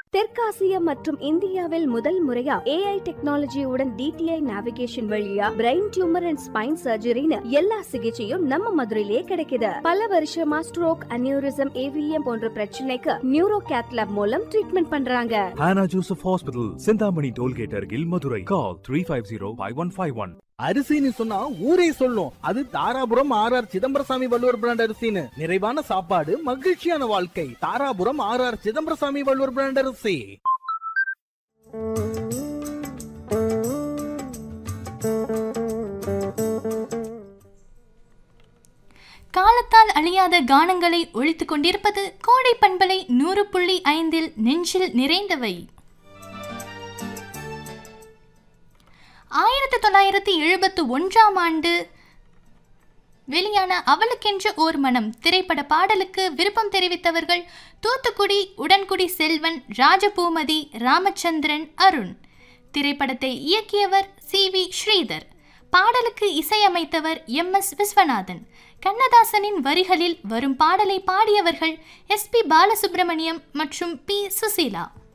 தெற்காசியா மற்றும் இந்தியாவில் முதல் முறையா AI டெக்னாலஜியுடன் DTI நேவிகேஷன் வழியா பிரெயின் டியூமர் அண்ட் ஸ்பைன் சர்ஜரின்னு எல்லா சிகிச்சையும் நம்ம மதுரையிலே கிடைக்குது. பல வருஷமா ஸ்ட்ரோக், அனியூரிசம், AVM போன்ற பிரச்சனைக்கு நியூரோ கேத்லாப் மூலம் ட்ரீட்மெண்ட் பண்றாங்க. Hannah Joseph Hospital, Sindhamani Tollgate அருகில் மதுரை. Call 350-5151. அரிசின்னு சொன்னா ஊரே சொல்லும். அது தாராபுரம் RR சிதம்பரசாமி வள்ளுவர் பிராண்ட் அரிசின்னு. நிறைவான சாப்பாடு, மகிழ்ச்சியான வாழ்க்கை. தாராபுரம் RR சிதம்பரசாமி வள்ளுவர் பிராண்ட் அரிசி. காலத்தால் அழியாத கானங்களை ஒழித்துக் கொண்டிருப்பது கோடை பண்பலை 100.5 நெஞ்சில் நிறைந்தவை. 1971ஆம் ஆண்டு வெளியான அவளுக்கென்ற ஓர் மனம் திரைப்பட பாடலுக்கு விருப்பம் தெரிவித்தவர்கள் தூத்துக்குடி உடன்குடி செல்வன், ராஜபூமதி, ராமச்சந்திரன், அருண். திரைப்படத்தை இயக்கியவர் CV ஸ்ரீதர். பாடலுக்கு இசையமைத்தவர் MS விஸ்வநாதன். கண்ணதாசனின் வரிகளில் வரும் பாடலை பாடியவர்கள் SP பாலசுப்ரமணியம் மற்றும் P சுசீலா.